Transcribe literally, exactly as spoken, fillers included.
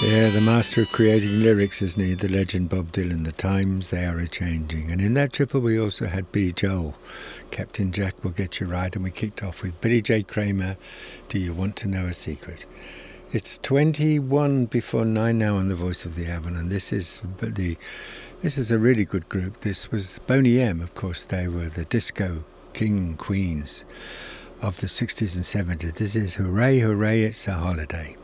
Yeah, the master of creating lyrics, isn't he? The legend Bob Dylan. The times, they are a-changing. And in that triple we also had Billy Joel. Captain Jack Will Get You Right. And we kicked off with Billy J. Kramer, Do You Want to Know a Secret? It's twenty-one before nine now on The Voice of the Avon. And this is the this is a really good group. This was Boney M, of course. They were the disco king queens of the sixties and seventies. This is Hooray, Hooray, It's a Holiday.